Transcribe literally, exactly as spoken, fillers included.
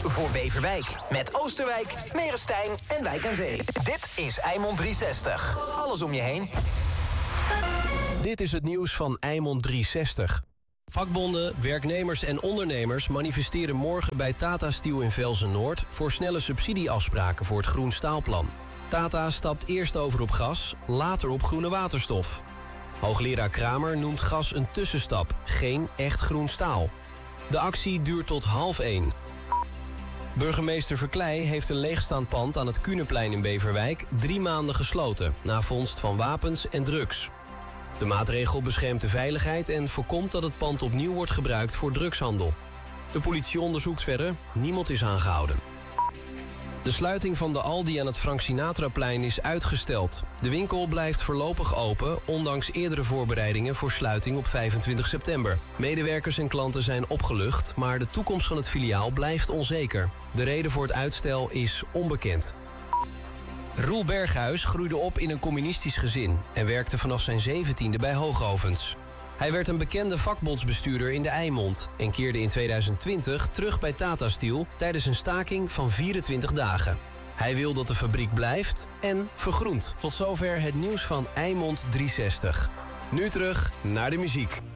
voor Beverwijk. Met Oosterwijk, Merestein en Wijk aan Zee. Dit is Eimond driehonderdzestig. Alles om je heen. Dit is het nieuws van Eimond driehonderdzestig. Vakbonden, werknemers en ondernemers manifesteren morgen bij Tata Steel in Velzen-Noord voor snelle subsidieafspraken voor het Groen Staalplan. Tata stapt eerst over op gas, later op groene waterstof. Hoogleraar Kramer noemt gas een tussenstap, geen echt groen staal. De actie duurt tot half één. Burgemeester Verkleij heeft een leegstaand pand aan het Kunenplein in Beverwijk drie maanden gesloten, na vondst van wapens en drugs. De maatregel beschermt de veiligheid en voorkomt dat het pand opnieuw wordt gebruikt voor drugshandel. De politie onderzoekt verder, niemand is aangehouden. De sluiting van de Aldi aan het Frank Sinatraplein is uitgesteld. De winkel blijft voorlopig open, ondanks eerdere voorbereidingen voor sluiting op vijfentwintig september. Medewerkers en klanten zijn opgelucht, maar de toekomst van het filiaal blijft onzeker. De reden voor het uitstel is onbekend. Roel Berghuis groeide op in een communistisch gezin en werkte vanaf zijn zeventiende bij Hoogovens. Hij werd een bekende vakbondsbestuurder in de Eimond en keerde in tweeduizend twintig terug bij Tata Steel tijdens een staking van vierentwintig dagen. Hij wil dat de fabriek blijft en vergroent. Tot zover het nieuws van Eimond driehonderdzestig. Nu terug naar de muziek.